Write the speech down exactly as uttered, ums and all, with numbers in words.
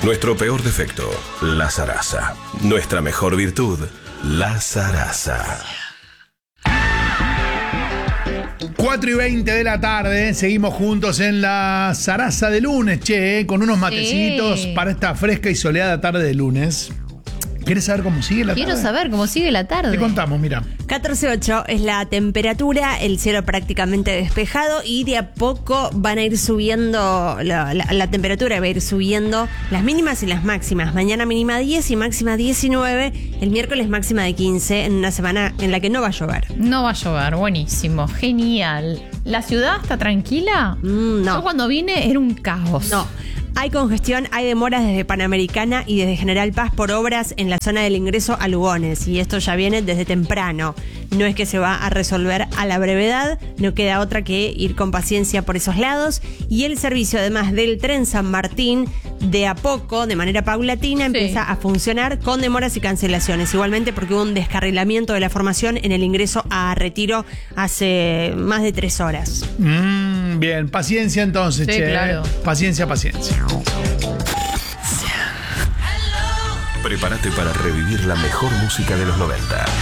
Nuestro peor defecto, la zaraza. Nuestra mejor virtud, la zaraza. cuatro y veinte de la tarde, seguimos juntos en la zaraza de lunes, che, con unos matecitos Sí. para esta fresca y soleada tarde de lunes. ¿Quieres saber cómo sigue la Quiero tarde? saber cómo sigue la tarde. Te contamos, mira. catorce ocho es la temperatura, el cielo prácticamente despejado y de a poco van a ir subiendo, la, la, la temperatura va a ir subiendo las mínimas y las máximas. Mañana mínima diez y máxima diecinueve, el miércoles máxima de quince, en una semana en la que no va a llover. No va a llover, buenísimo, genial. ¿La ciudad está tranquila? Mm, no. Yo cuando vine era un caos. No. Hay congestión, hay demoras desde Panamericana y desde General Paz por obras en la zona del ingreso a Lugones. Y esto ya viene desde temprano. No es que se va a resolver a la brevedad, no queda otra que ir con paciencia por esos lados. Y el servicio, además del tren San Martín, de a poco, de manera paulatina, empieza a funcionar con demoras y cancelaciones. Igualmente porque hubo un descarrilamiento de la formación en el ingreso a Retiro hace más de tres horas. Mm, bien, paciencia entonces, Sí, che. claro. Paciencia, paciencia. Prepárate para revivir la mejor música de los noventa.